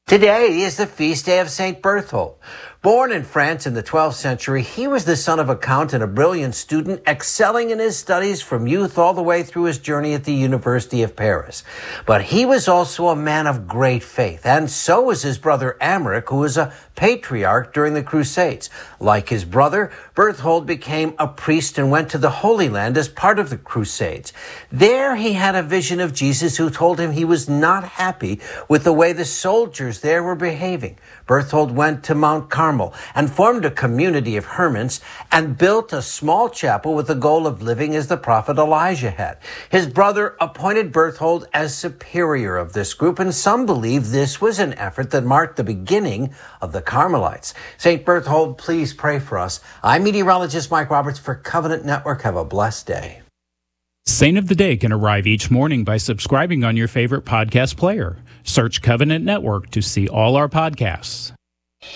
Today is the feast day of St. Berthold. Born in France in the 12th century, he was the son of a count and a brilliant student, excelling in his studies from youth all the way through his journey at the University of Paris. But he was also a man of great faith, and so was his brother Amaric, who was a patriarch during the Crusades. Like his brother, Berthold became a priest and went to the Holy Land as part of the Crusades. There he had a vision of Jesus who told him he was not happy with the way the soldiers there were behaving. Berthold went to Mount Carmel and formed a community of hermits and built a small chapel with the goal of living as the prophet Elijah had. His brother appointed Berthold as superior of this group, and some believe this was an effort that marked the beginning of the Carmelites. St. Berthold, please pray for us. I'm meteorologist Mike Roberts for Covenant Network. Have a blessed day. Saint of the Day can arrive each morning by subscribing on your favorite podcast player. Search Covenant Network to see all our podcasts.